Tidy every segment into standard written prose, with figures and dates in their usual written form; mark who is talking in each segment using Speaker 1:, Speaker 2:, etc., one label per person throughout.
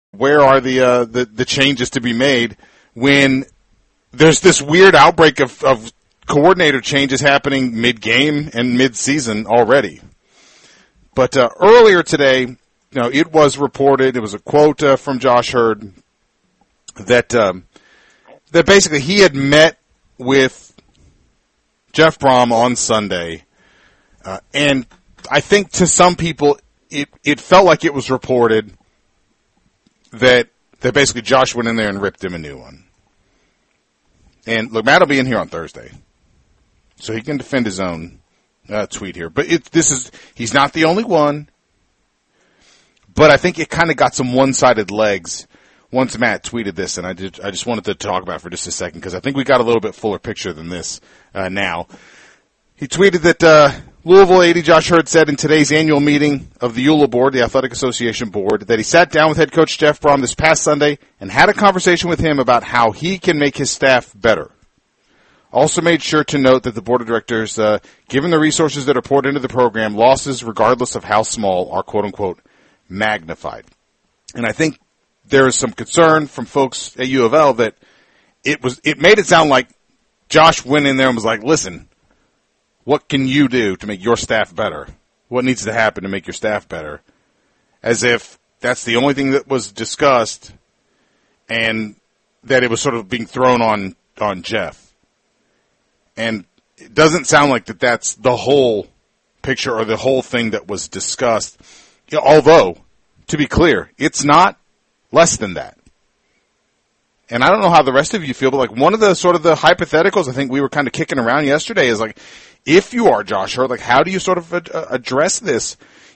Speaker 1: where are the changes to be made when there's this weird outbreak of coordinator changes happening mid-game and mid-season already. But earlier today, it was reported, it was a quote from Josh Hurd, that basically he had met with Jeff Brom on Sunday, and I think to some people it felt like it was reported that basically Josh went in there and ripped him a new one. And look, Matt will be in here on Thursday, so he can defend his own tweet here. But he's not the only one. But I think it kind of got some one-sided legs once Matt tweeted this, and I just wanted to talk about it for just a second because I think we got a little bit fuller picture than this now. He tweeted that Louisville AD Josh Hurd said in today's annual meeting of the EULA board, the Athletic Association board, that he sat down with head coach Jeff Brom this past Sunday and had a conversation with him about how he can make his staff better. Also made sure to note that the board of directors, given the resources that are poured into the program, losses, regardless of how small, are quote-unquote magnified. And I think there is some concern from folks at U of L that it made it sound like Josh went in there and was like, listen, what can you do to make your staff better? What needs to happen to make your staff better? As if that's the only thing that was discussed and that it was sort of being thrown on Jeff. And it doesn't sound like that's the whole picture or the whole thing that was discussed. Although, to be clear, it's not less than that. And I don't know how the rest of you feel, but like one of the sort of the hypotheticals I think we were kind of kicking around yesterday is like, if you are Josh Hurd, like how do you sort of address this?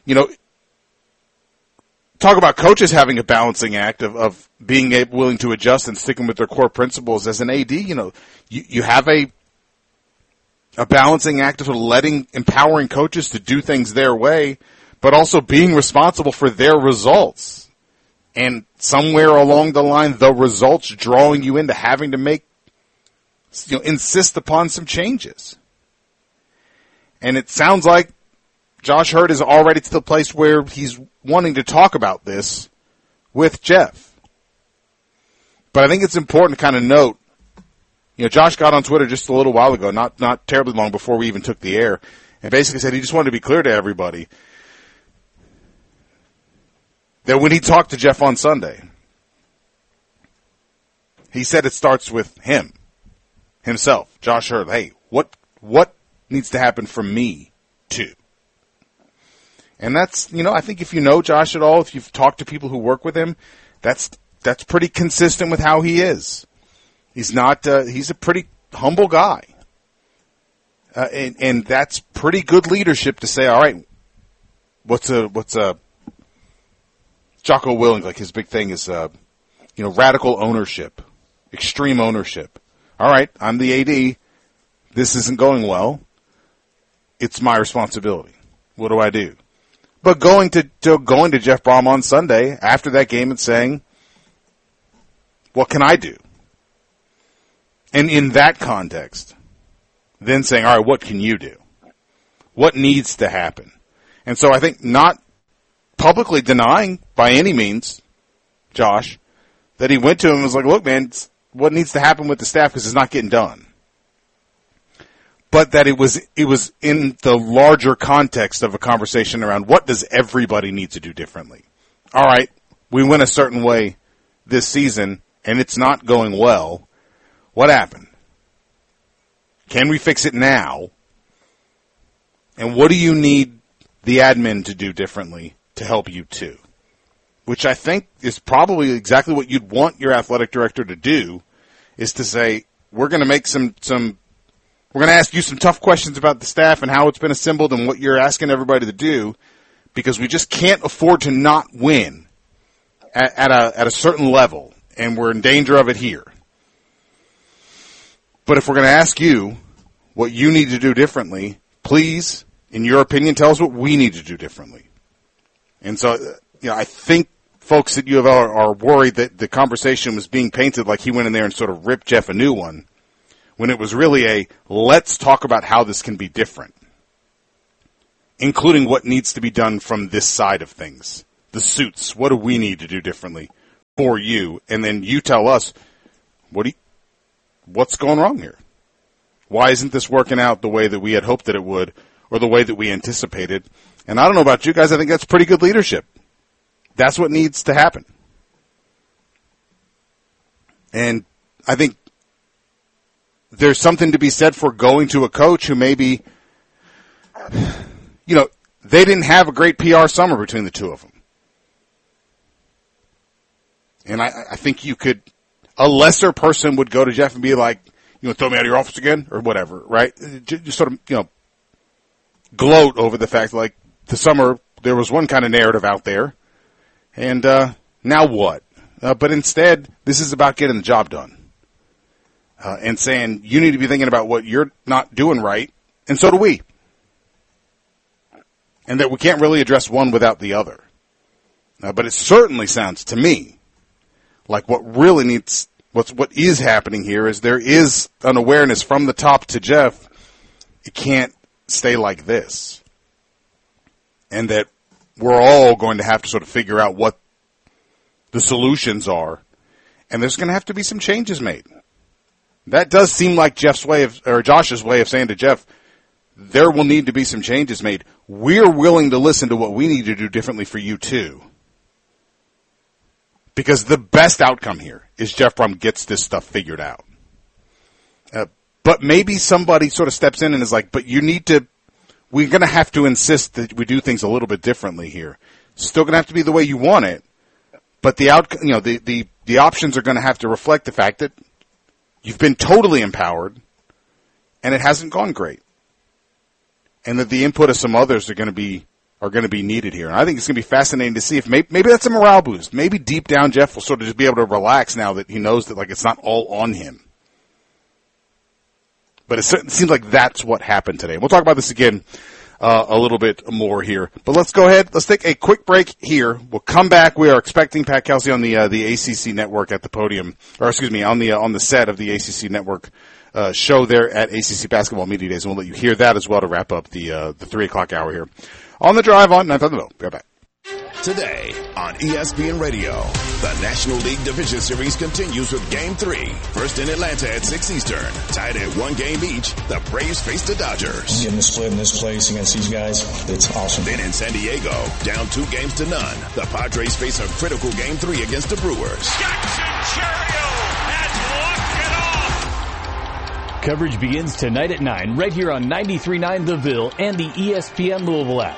Speaker 1: Talk about coaches having a balancing act of being willing to adjust and sticking with their core principles. As an AD, you have a balancing act of sort of empowering coaches to do things their way, but also being responsible for their results. And somewhere along the line, the results drawing you into having to insist upon some changes. And it sounds like Josh Hurd is already to the place where he's wanting to talk about this with Jeff. But I think it's important to kind of note, Josh got on Twitter just a little while ago, not terribly long before we even took the air, and basically said he just wanted to be clear to everybody that when he talked to Jeff on Sunday, he said it starts with himself, Josh Hurd. Hey, what needs to happen from me too? And that's, I think if you know Josh at all, if you've talked to people who work with him, that's pretty consistent with how he is. He's not, he's a pretty humble guy. And that's pretty good leadership to say, all right, what's Jocko Willink, like his big thing is, radical ownership, extreme ownership. All right, I'm the AD. This isn't going well. It's my responsibility. What do I do? But going to Jeff Brom on Sunday after that game and saying, what can I do? And in that context, then saying, all right, what can you do? What needs to happen? And so I think not publicly denying by any means, Josh, that he went to him and was like, look, man, what needs to happen with the staff because it's not getting done. But that it was in the larger context of a conversation around what does everybody need to do differently. All right, we went a certain way this season and it's not going well. What happened? Can we fix it now? And what do you need the admin to do differently to help you too? Which I think is probably exactly what you'd want your athletic director to do, is to say, we're going to make we're going to ask you some tough questions about the staff and how it's been assembled and what you're asking everybody to do, because we just can't afford to not win at a certain level, and we're in danger of it here. But if we're going to ask you what you need to do differently, please, in your opinion, tell us what we need to do differently. And so, I think folks at U of L are worried that the conversation was being painted like he went in there and sort of ripped Jeff a new one, when it was really let's talk about how this can be different, including what needs to be done from this side of things. The suits, what do we need to do differently for you, and then you tell us, what's going wrong here? Why isn't this working out the way that we had hoped that it would, or the way that we anticipated? And I don't know about you guys, I think that's pretty good leadership. That's what needs to happen. And I think there's something to be said for going to a coach who maybe, they didn't have a great PR summer between the two of them. And I think a lesser person would go to Jeff and be like, you want to throw me out of your office again? Or whatever, right? Just sort of, gloat over the fact, like, the summer, there was one kind of narrative out there. And now what? But instead, this is about getting the job done. And saying, you need to be thinking about what you're not doing right, and so do we. And that we can't really address one without the other. But it certainly sounds to me like what is happening here is there is an awareness from the top to Jeff, it can't stay like this. And that we're all going to have to sort of figure out what the solutions are. And there's going to have to be some changes made. That does seem like Josh's way of saying to Jeff, there will need to be some changes made. We're willing to listen to what we need to do differently for you too. Because the best outcome here is Jeff Brohm gets this stuff figured out. But maybe somebody sort of steps in and is like, but we're going to have to insist that we do things a little bit differently here. Still going to have to be the way you want it, but the options are going to have to reflect the fact that you've been totally empowered and it hasn't gone great. And that the input of some others are going to be needed here. And I think it's going to be fascinating to see if maybe that's a morale boost. Maybe deep down Jeff will sort of just be able to relax now that he knows that, like, it's not all on him. But it seems like that's what happened today. We'll talk about this again a little bit more here. But let's go ahead. Let's take a quick break here. We'll come back. We are expecting Pat Kelsey on the ACC network at the podium, or excuse me, on the set of the ACC network show there at ACC Basketball Media Days. And we'll let you hear that as well to wrap up the 3 o'clock hour here. On the drive on 9th on the Mill. Be right back.
Speaker 2: Today on ESPN Radio, the National League Division Series continues with Game 3. First in Atlanta at 6 Eastern. Tied at 1 game each, the Braves face the Dodgers.
Speaker 3: Getting the split in this place against these guys, it's awesome.
Speaker 2: Then in San Diego, down 2 games to none, the Padres face a critical Game 3 against the Brewers.
Speaker 4: Jackson Chourio has walked it off.
Speaker 5: Coverage begins tonight at 9, right here on 93.9 The Ville and the ESPN Louisville app.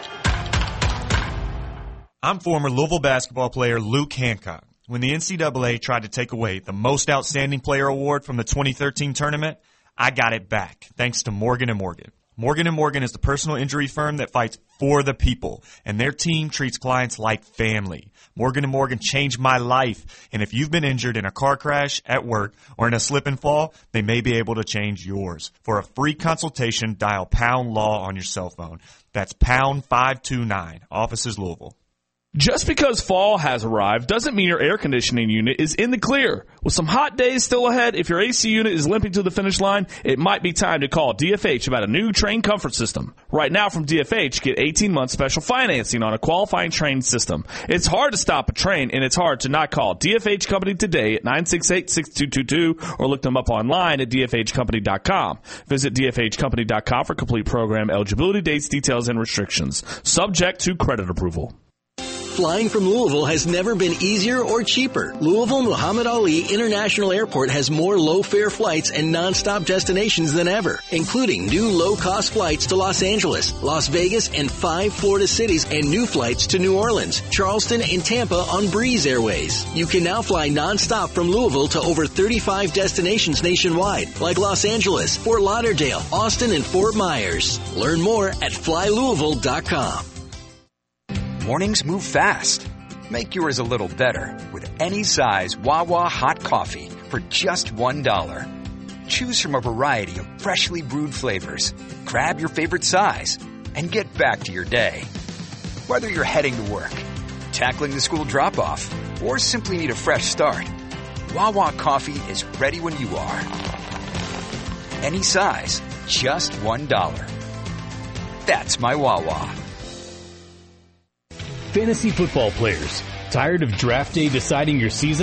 Speaker 6: I'm former Louisville basketball player Luke Hancock. When the NCAA tried to take away the Most Outstanding Player Award from the 2013 tournament, I got it back, thanks to Morgan & Morgan. Morgan & Morgan is the personal injury firm that fights for the people, and their team treats clients like family. Morgan & Morgan changed my life, and if you've been injured in a car crash, at work, or in a slip and fall, they may be able to change yours. For a free consultation, dial #LAW on your cell phone. That's #529, offices Louisville.
Speaker 7: Just because fall has arrived doesn't mean your air conditioning unit is in the clear. With some hot days still ahead, if your AC unit is limping to the finish line, it might be time to call DFH about a new Trane comfort system. Right now from DFH, get 18-month special financing on a qualifying Trane system. It's hard to stop a Trane, and it's hard to not call DFH Company today at 968-6222 or look them up online at dfhcompany.com. Visit dfhcompany.com for complete program eligibility, dates, details, and restrictions. Subject to credit approval.
Speaker 8: Flying from Louisville has never been easier or cheaper. Louisville Muhammad Ali International Airport has more low-fare flights and nonstop destinations than ever, including new low-cost flights to Los Angeles, Las Vegas, and 5 Florida cities, and new flights to New Orleans, Charleston, and Tampa on Breeze Airways. You can now fly nonstop from Louisville to over 35 destinations nationwide, like Los Angeles, Fort Lauderdale, Austin, and Fort Myers. Learn more at flylouisville.com.
Speaker 9: Mornings move fast. Make yours a little better with any size Wawa hot coffee for just $1. Choose from a variety of freshly brewed flavors. Grab your favorite size and get back to your day. Whether you're heading to work, tackling the school drop-off, or simply need a fresh start, Wawa coffee is ready when you are. Any size, just $1. That's my Wawa.
Speaker 5: Fantasy football players, tired of draft day deciding your season?